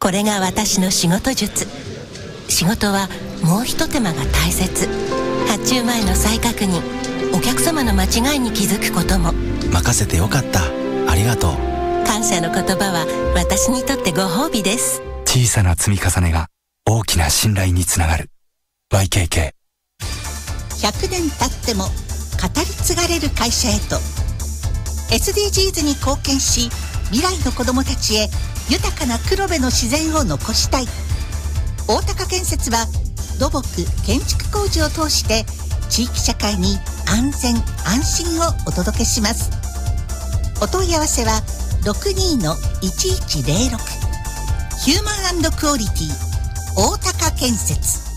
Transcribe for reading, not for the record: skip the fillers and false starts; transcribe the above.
これが私の仕事術。仕事はもう一手間が大切。発注前の再確認、お客様の間違いに気づくことも。 任せてよかった、ありがとう。 感謝の言葉は私にとってご褒美です。 小さな積み重ねが大きな信頼につながる。 YKK。 100年経っても語り継がれる会社へと SDGs に貢献し、未来の子どもたちへ豊かな黒部の自然を残したい。大高建設は土木建築工事を通して地域社会に安全安心をお届けします。お問い合わせは 62-1106 ヒューマン&クオリティ大高建設。